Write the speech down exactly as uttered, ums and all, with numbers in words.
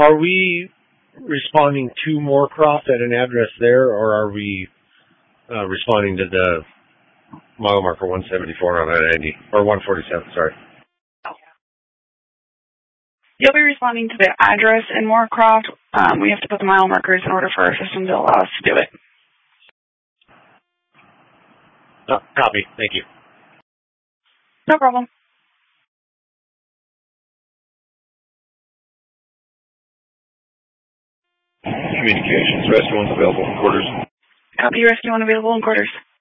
are we responding to Moorcroft at an address there, or are we uh, responding to the mile marker one seventy-four on I ninety, or one forty-seven, sorry? You'll be responding to the address in Moorcroft. Um, we have to put the mile markers in order for our system to allow us to do it. Oh, copy. Thank you. No problem. Communications, rescue one's available in quarters. Copy, rescue one available in quarters.